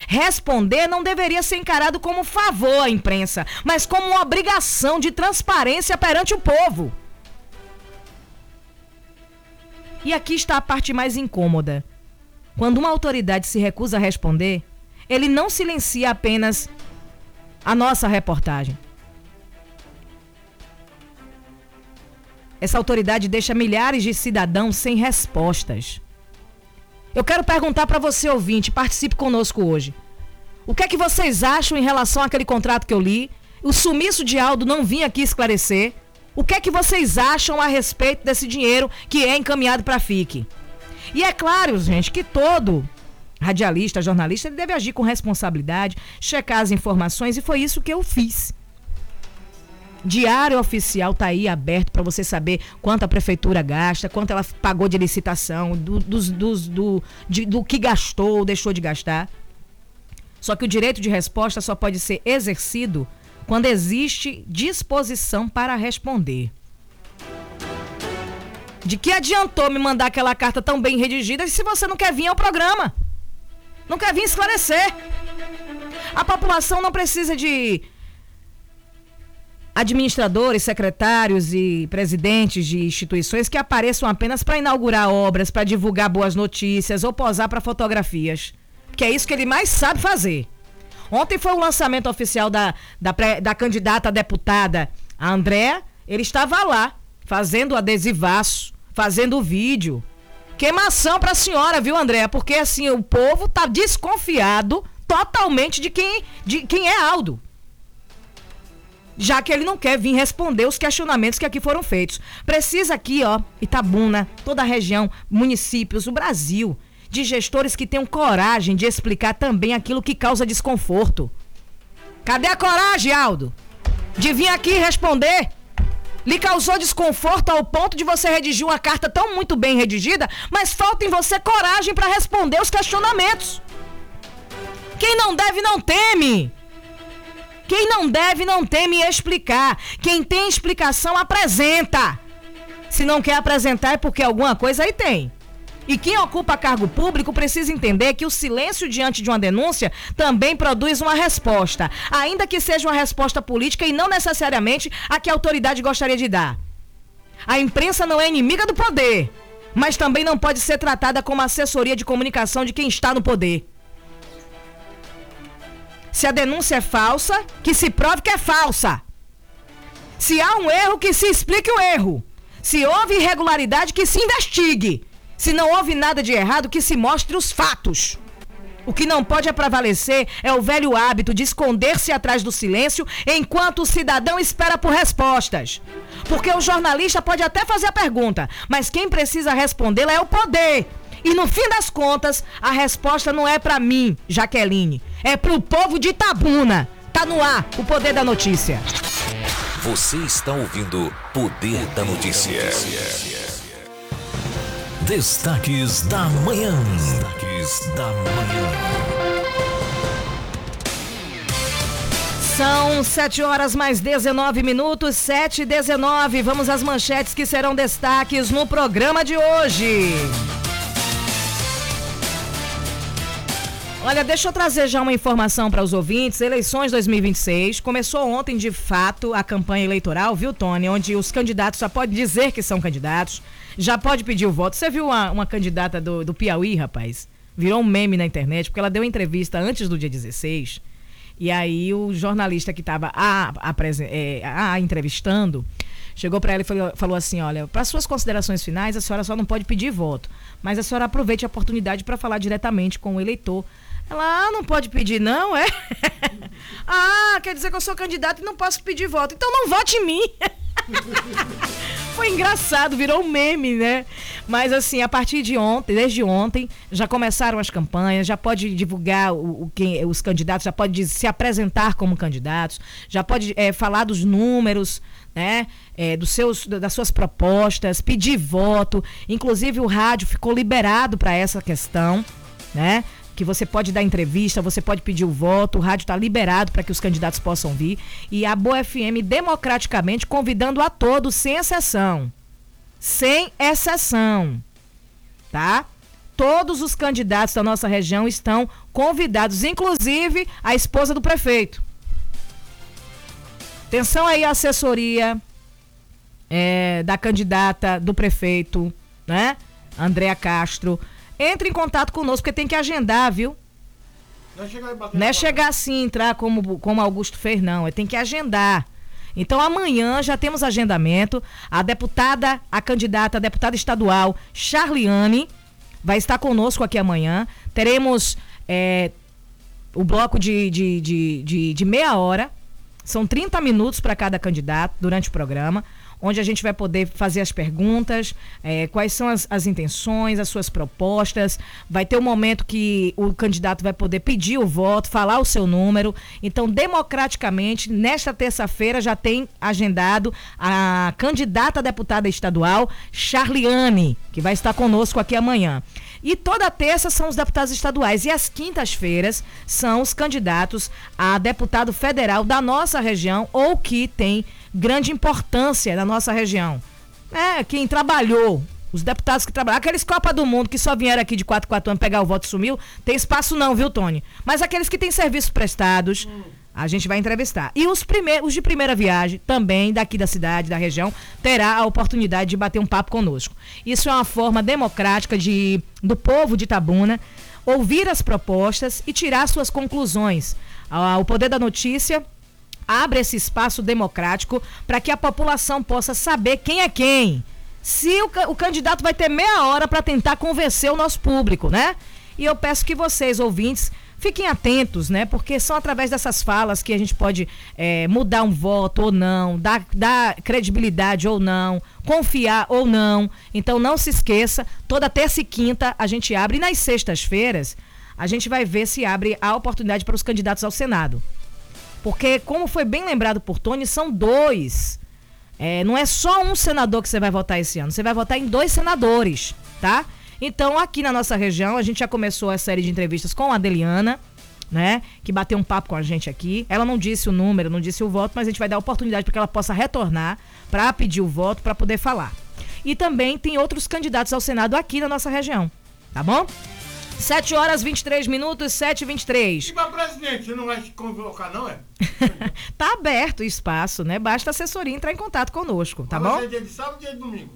Responder não deveria ser encarado como favor à imprensa, mas como uma obrigação de transparência perante o povo. E aqui está a parte mais incômoda. Quando uma autoridade se recusa a responder, ele não silencia apenas a nossa reportagem. Essa autoridade deixa milhares de cidadãos sem respostas. Eu quero perguntar para você, ouvinte, participe conosco hoje. O que é que vocês acham em relação àquele contrato que eu li? O sumiço de Aldo não vinha aqui esclarecer. O que é que vocês acham a respeito desse dinheiro que é encaminhado para a FIC? E é claro, gente, que todo radialista, jornalista, ele deve agir com responsabilidade, checar as informações, e foi isso que eu fiz. Diário Oficial tá aí aberto para você saber quanto a prefeitura gasta, quanto ela pagou de licitação, do que gastou ou deixou de gastar. Só que o direito de resposta só pode ser exercido quando existe disposição para responder. De que adiantou me mandar aquela carta tão bem redigida se você não quer vir ao programa? Não quer vir esclarecer? A população não precisa de administradores, secretários e presidentes de instituições que apareçam apenas para inaugurar obras, para divulgar boas notícias ou posar para fotografias. Que é isso que ele mais sabe fazer. Ontem foi o lançamento oficial da candidata a deputada, a Andréa. Ele estava lá, fazendo adesivaço, fazendo vídeo. Queimação para a senhora, viu, Andréa? Porque assim, o povo tá desconfiado totalmente de quem é Aldo. Já que ele não quer vir responder os questionamentos que aqui foram feitos. Precisa aqui, ó, Itabuna, toda a região, municípios, o Brasil, de gestores que tenham coragem de explicar também aquilo que causa desconforto. Cadê a coragem, Aldo? De vir aqui responder? Lhe causou desconforto ao ponto de você redigir uma carta tão muito bem redigida, mas falta em você coragem para responder os questionamentos. Quem não deve, não teme. Quem não deve, não teme explicar. Quem tem explicação, apresenta. Se não quer apresentar é porque alguma coisa aí tem. E quem ocupa cargo público precisa entender que o silêncio diante de uma denúncia também produz uma resposta, ainda que seja uma resposta política e não necessariamente a que a autoridade gostaria de dar. A imprensa não é inimiga do poder, mas também não pode ser tratada como assessoria de comunicação de quem está no poder. Se a denúncia é falsa, que se prove que é falsa. Se há um erro, que se explique o erro. Se houve irregularidade, que se investigue. Se não houve nada de errado, que se mostre os fatos. O que não pode prevalecer é o velho hábito de esconder-se atrás do silêncio enquanto o cidadão espera por respostas. Porque o jornalista pode até fazer a pergunta, mas quem precisa respondê-la é o poder. E no fim das contas, a resposta não é para mim, Jaqueline. É pro povo de Itabuna. Tá no ar, o Poder da Notícia. Você está ouvindo Poder da Notícia. Destaques da manhã. Destaques da manhã. São 7h mais 19 minutos, 7h19. Vamos às manchetes que serão destaques no programa de hoje. Olha, deixa eu trazer já uma informação para os ouvintes. Eleições 2026. Começou ontem, de fato, a campanha eleitoral, viu, Tony? Onde os candidatos já podem dizer que são candidatos, já pode pedir o voto. Você viu uma candidata do Piauí, rapaz? Virou um meme na internet, porque ela deu entrevista antes do dia 16. E aí o jornalista que estava entrevistando chegou para ela e falou assim: olha, para suas considerações finais, a senhora só não pode pedir voto, mas a senhora aproveite a oportunidade para falar diretamente com o eleitor. Ela, não pode pedir não, é? Quer dizer que eu sou candidata e não posso pedir voto. Então não vote em mim. Foi engraçado, virou um meme, né? Mas assim, a partir de ontem, desde ontem, já começaram as campanhas, já pode divulgar os candidatos, já pode se apresentar como candidatos, já pode falar dos números, né? Das suas propostas, pedir voto. Inclusive o rádio ficou liberado para essa questão, né? Que você pode dar entrevista, você pode pedir o voto, o rádio está liberado para que os candidatos possam vir. E a Boa FM, democraticamente, convidando a todos, sem exceção. Sem exceção. Tá? todos os candidatos da nossa região estão convidados, inclusive a esposa do prefeito. Atenção aí a assessoria da candidata do prefeito, né? Andréa Castro. Entre em contato conosco, porque tem que agendar, viu? Não é chegar assim, entrar como Augusto fez, não. Tem que agendar. Então amanhã já temos agendamento. A candidata a deputada estadual, Charliane, vai estar conosco aqui amanhã. Teremos o bloco de meia hora. São 30 minutos para cada candidato durante o programa, onde a gente vai poder fazer as perguntas, quais são as intenções, as suas propostas. Vai ter um momento que o candidato vai poder pedir o voto, falar o seu número. Então, democraticamente, nesta terça-feira já tem agendado a candidata a deputada estadual, Charliane, que vai estar conosco aqui amanhã. E toda terça são os deputados estaduais e às quintas-feiras são os candidatos a deputado federal da nossa região ou que tem grande importância na nossa região. Quem trabalhou, os deputados que trabalharam, aqueles Copa do Mundo que só vieram aqui de 4 anos pegar o voto e sumiu, tem espaço não, viu, Tony? Mas aqueles que têm serviços prestados, a gente vai entrevistar. E os de primeira viagem, também daqui da cidade, da região, terá a oportunidade de bater um papo conosco. Isso é uma forma democrática do povo de Itabuna ouvir as propostas e tirar suas conclusões. O Poder da Notícia abre esse espaço democrático para que a população possa saber quem é quem. Se o candidato vai ter meia hora para tentar convencer o nosso público, né? E eu peço que vocês, ouvintes, fiquem atentos, né? Porque são através dessas falas que a gente pode mudar um voto ou não, dar credibilidade ou não, confiar ou não. Então não se esqueça, toda terça e quinta a gente abre e nas sextas-feiras a gente vai ver se abre a oportunidade para os candidatos ao Senado. Porque, como foi bem lembrado por Tony, são 2. Não é só um senador que você vai votar esse ano, você vai votar em 2 senadores, tá? Então, aqui na nossa região, a gente já começou a série de entrevistas com a Adeliana, né? Que bateu um papo com a gente aqui. Ela não disse o número, não disse o voto, mas a gente vai dar a oportunidade para que ela possa retornar para pedir o voto, para poder falar. E também tem outros candidatos ao Senado aqui na nossa região, tá bom? 7h23, 7h23. E para presidente, você não vai se convocar, não, Tá aberto o espaço, né? Basta a assessoria entrar em contato conosco, tá bom? Vai ser dia de sábado ou dia de domingo?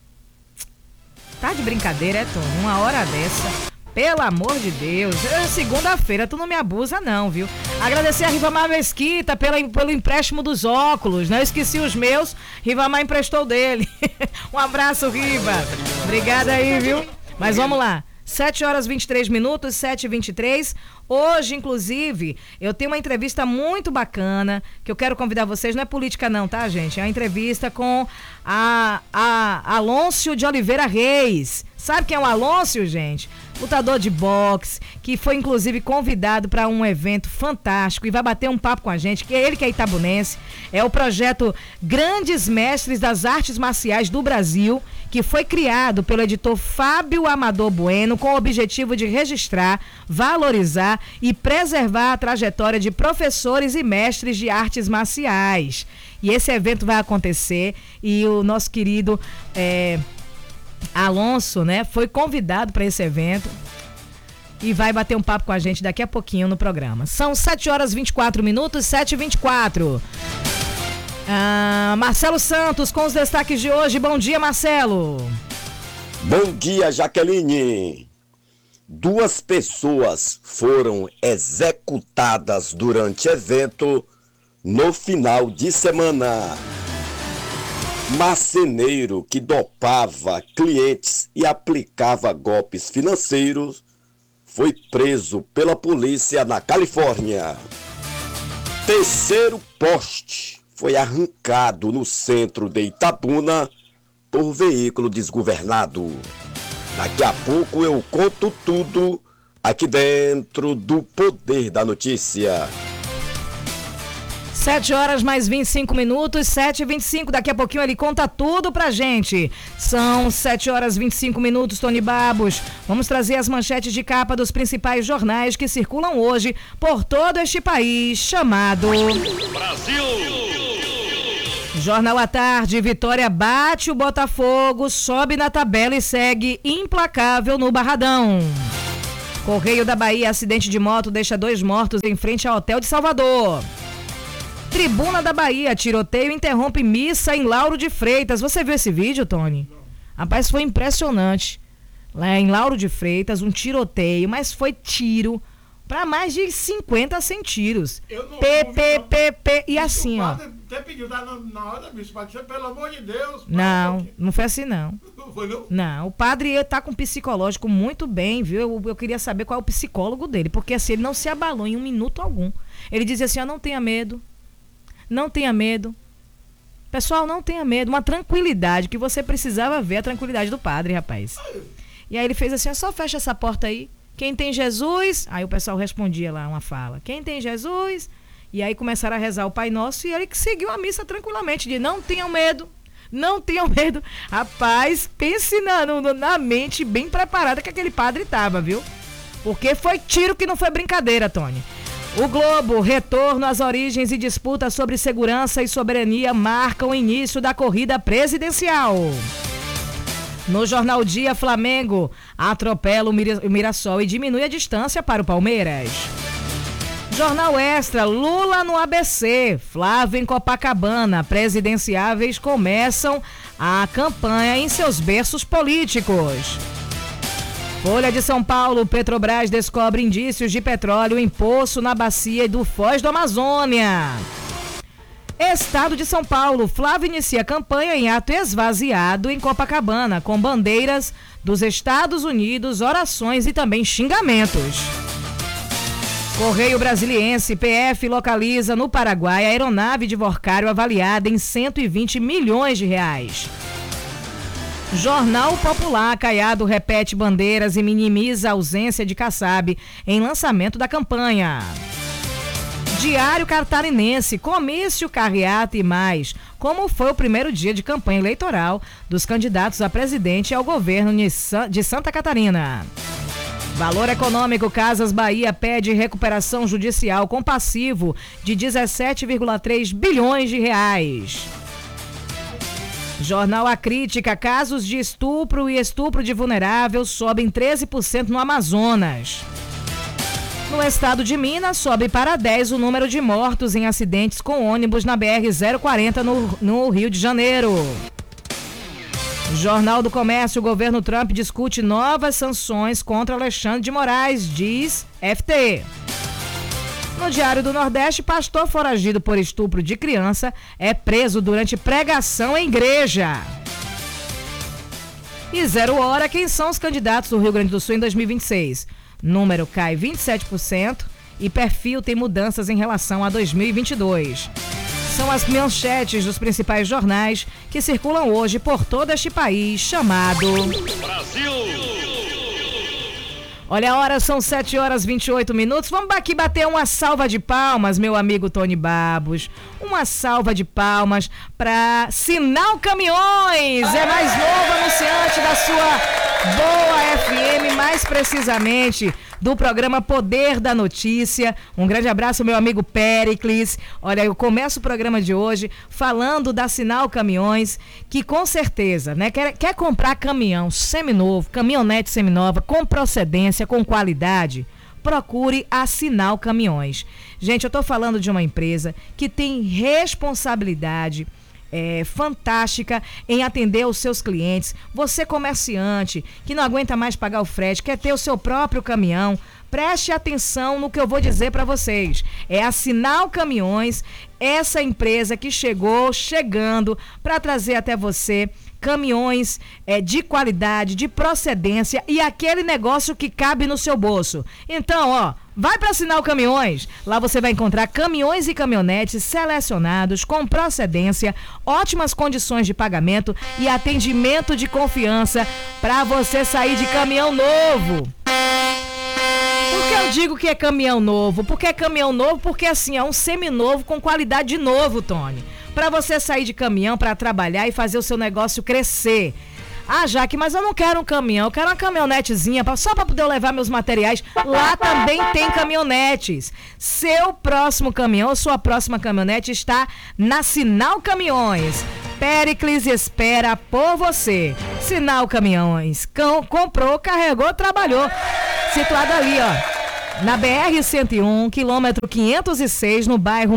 Tá de brincadeira, Tony? Uma hora dessa. Pelo amor de Deus. Segunda-feira, tu não me abusa, não, viu? Agradecer a Rivamar Mesquita pelo empréstimo dos óculos, né? Eu esqueci os meus, Rivamar emprestou dele. Um abraço, Riva. Obrigada aí, viu? Mas vamos lá. 7h23, 7h23. Hoje, inclusive, eu tenho uma entrevista muito bacana que eu quero convidar vocês. Não é política não, tá, gente? É uma entrevista com a Alôncio de Oliveira Reis. Sabe quem é o Alôncio, gente? Lutador de boxe, que foi inclusive convidado para um evento fantástico e vai bater um papo com a gente, que é ele que é itabunense. É o projeto Grandes Mestres das Artes Marciais do Brasil, que foi criado pelo editor Fábio Amador Bueno com o objetivo de registrar, valorizar e preservar a trajetória de professores e mestres de artes marciais. E esse evento vai acontecer e o nosso querido Alonso, né, foi convidado para esse evento e vai bater um papo com a gente daqui a pouquinho no programa. São 7h24, 7h24. Marcelo Santos com os destaques de hoje. Bom dia, Marcelo. Bom dia, Jaqueline. 2 pessoas foram executadas durante evento no final de semana. Marceneiro que dopava clientes e aplicava golpes financeiros foi preso pela polícia na Califórnia. 3º poste foi arrancado no centro de Itabuna por veículo desgovernado. Daqui a pouco eu conto tudo aqui dentro do Poder da Notícia. 7h25, 7h25, daqui a pouquinho ele conta tudo pra gente. São 7h25, Tony Babos. Vamos trazer as manchetes de capa dos principais jornais que circulam hoje por todo este país chamado Brasil. Jornal à tarde, Vitória bate o Botafogo, sobe na tabela e segue implacável no Barradão. Correio da Bahia, acidente de moto deixa 2 mortos em frente ao Hotel de Salvador. Tribuna da Bahia, tiroteio interrompe missa em Lauro de Freitas. Você viu esse vídeo, Tony? Rapaz, foi impressionante. Lá em Lauro de Freitas, um tiroteio, mas foi tiro para mais de 50 a 100 tiros. E assim, ó. Até pediu, tá na hora da missa, pelo amor de Deus. Não foi assim, não. Não foi, não? Não, o padre tá com um psicológico muito bem, viu? Eu queria saber qual é o psicólogo dele, porque assim, ele não se abalou em um minuto algum. Ele dizia assim, ó, não tenha medo, não tenha medo. Pessoal, não tenha medo, uma tranquilidade, que você precisava ver a tranquilidade do padre, rapaz. E aí ele fez assim, ó, só fecha essa porta aí. Quem tem Jesus? Aí o pessoal respondia lá uma fala. Quem tem Jesus? E aí começaram a rezar o Pai Nosso e ele seguiu a missa tranquilamente, de não tenham medo, não tenham medo. Rapaz, pense na mente bem preparada que aquele padre tava, viu? Porque foi tiro que não foi brincadeira, Tony. O Globo, retorno às origens e disputa sobre segurança e soberania marcam o início da corrida presidencial. No Jornal Dia, Flamengo atropela o Mirassol e diminui a distância para o Palmeiras. Jornal Extra, Lula no ABC, Flávio em Copacabana, presidenciáveis começam a campanha em seus berços políticos. Folha de São Paulo, Petrobras descobre indícios de petróleo em poço na bacia do Foz do Amazônia. Estado de São Paulo, Flávio inicia campanha em ato esvaziado em Copacabana, com bandeiras dos Estados Unidos, orações e também xingamentos. Correio Brasiliense, PF localiza no Paraguai a aeronave de Vorcário avaliada em 120 milhões de reais. Jornal Popular, Caiado repete bandeiras e minimiza a ausência de Kassab em lançamento da campanha. Diário Catarinense, comício, carreata e mais. Como foi o primeiro dia de campanha eleitoral dos candidatos a presidente e ao governo de Santa Catarina. Valor Econômico, Casas Bahia pede recuperação judicial com passivo de 17,3 bilhões de reais. Jornal A Crítica, casos de estupro e estupro de vulnerável sobem 13% no Amazonas. No estado de Minas, sobe para 10 o número de mortos em acidentes com ônibus na BR-040 no Rio de Janeiro. Jornal do Comércio, o governo Trump discute novas sanções contra Alexandre de Moraes, diz FT. No Diário do Nordeste, pastor foragido por estupro de criança é preso durante pregação em igreja. E 0 hora, quem são os candidatos do Rio Grande do Sul em 2026? Número cai 27% e perfil tem mudanças em relação a 2022. São as manchetes dos principais jornais que circulam hoje por todo este país chamado Brasil. Olha a hora, são 7 horas e 28 minutos. Vamos aqui bater uma salva de palmas, meu amigo Tony Babos. Uma salva de palmas para Sinal Caminhões. É mais novo anunciante da sua Boa FM, mais precisamente do programa Poder da Notícia. Um grande abraço, meu amigo Péricles. Olha, eu começo o programa de hoje falando da Sinal Caminhões, que com certeza, né, quer comprar caminhão seminovo, caminhonete seminova, com procedência, com qualidade, procure a Sinal Caminhões. Gente, eu tô falando de uma empresa que tem responsabilidade fantástica em atender os seus clientes. Você comerciante que não aguenta mais pagar o frete, quer ter o seu próprio caminhão, preste atenção no que eu vou dizer para vocês. É a Sinal Caminhões, essa empresa que chegando para trazer até você caminhões de qualidade, de procedência e aquele negócio que cabe no seu bolso. Então, ó, vai para Sinal Caminhões. Lá você vai encontrar caminhões e caminhonetes selecionados com procedência, ótimas condições de pagamento e atendimento de confiança para você sair de caminhão novo. Por que eu digo que é caminhão novo? Porque é caminhão novo, porque assim, é um seminovo com qualidade de novo, Tony. Para você sair de caminhão para trabalhar e fazer o seu negócio crescer. Ah, Jaque, mas eu não quero um caminhão, eu quero uma caminhonetezinha só para poder eu levar meus materiais. Lá também tem caminhonetes. Seu próximo caminhão ou sua próxima caminhonete está na Sinal Caminhões. Péricles espera por você. Sinal Caminhões. Comprou, carregou, trabalhou. Situado ali, ó, na BR-101, quilômetro 506, no bairro